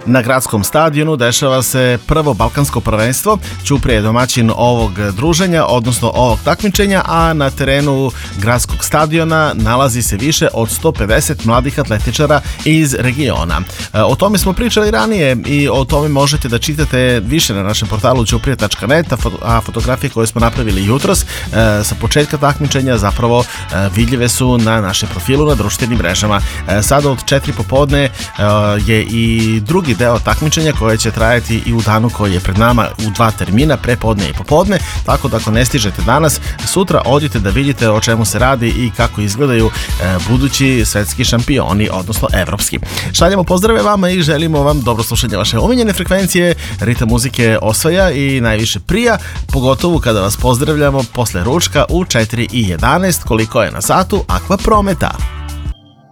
Na gradskom stadionu dešava se prvo balkansko prvenstvo. Ćuprija je domaćin ovog druženja, odnosno ovog takmičenja, a na terenu gradskog stadiona nalazi se više od 150 mladih atletičara iz regiona. O tome smo pričali ranije i o tome možete da čitate više na našem portalu ćuprija.net, a fotografije koje smo napravili jutros sa početka takmičenja zapravo vidljive su na našem profilu na društvenim mrežama. Sada od 4 popodne je i drugi deo takmičenja koje će trajati i u danu koji je pred nama u 2 termina, prepodne i popodne, tako da ako ne stižete danas, sutra odite da vidite o čemu se radi i kako izgledaju budući svetski šampioni, odnosno evropski. Šaljemo pozdrave vama i želimo vam dobro slušanje vaše omiljene frekvencije. Ritam muzike osvaja i najviše prija, pogotovo kada vas pozdravljamo posle ručka u 4:11, koliko je na satu Aqua Prometa.